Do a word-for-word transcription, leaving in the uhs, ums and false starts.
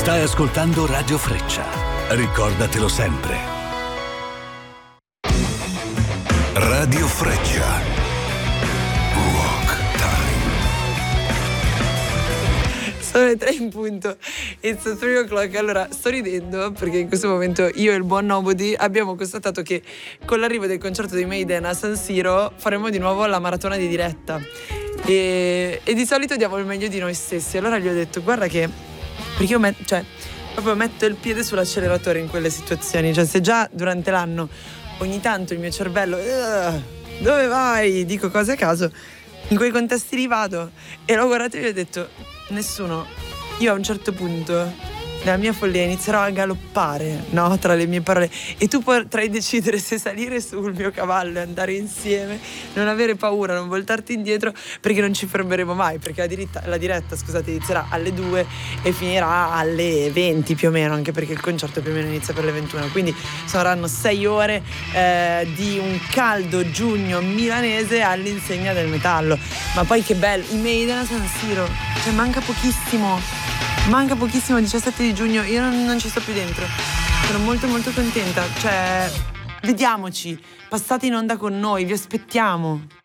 Stai ascoltando Radio Freccia. Ricordatelo sempre. Radio Freccia. Rock time. Sono le tre in punto. It's three o'clock. Allora, sto ridendo perché in questo momento io e il buon Nobody abbiamo constatato che con l'arrivo del concerto dei Maiden a San Siro faremo di nuovo la maratona di diretta. E, e di solito diamo il meglio di noi stessi. Allora gli ho detto, guarda che, perché io met- cioè, proprio metto il piede sull'acceleratore in quelle situazioni. Cioè, se già durante l'anno ogni tanto il mio cervello dove vai? Dico cose a caso, in quei contesti li vado. E l'ho guardato e gli ho detto, nessuno, io a un certo punto nella mia follia inizierò a galoppare, no, tra le mie parole, e tu potrai decidere se salire sul mio cavallo e andare insieme, non avere paura, non voltarti indietro, perché non ci fermeremo mai, perché la, diritta, la diretta, scusate, inizierà alle due e finirà alle venti più o meno, anche perché il concerto più o meno inizia per le ventuno, quindi saranno sei ore eh, di un caldo giugno milanese all'insegna del metallo. Ma poi che bello, i Maiden a San Siro, cioè manca pochissimo. Manca pochissimo, diciassette di giugno, io non, non ci sto più dentro. Sono molto molto contenta, cioè vediamoci, passate in onda con noi, vi aspettiamo.